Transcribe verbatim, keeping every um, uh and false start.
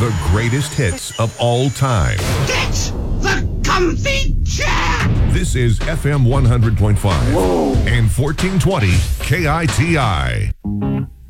The greatest hits of all time. Get the comfy chair! This is F M one hundred point five. Whoa. And fourteen twenty K I T I.